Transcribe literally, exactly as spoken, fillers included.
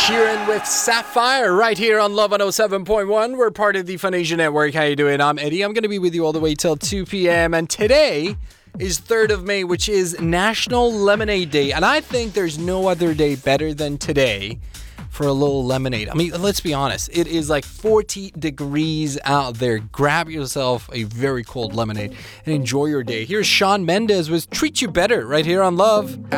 Sheeran with Sapphire right here on Love one oh seven point one. We're part of the Phonesia Network. How you doing? I'm Eddie. I'm going to be with you all the way till two p.m. And today is third of May, which is National Lemonade Day. And I think there's no other day better than today for a little lemonade. I mean, let's be honest. It is like forty degrees out there. Grab yourself a very cold lemonade and enjoy your day. Here's Shawn Mendes with Treat You Better right here on Love.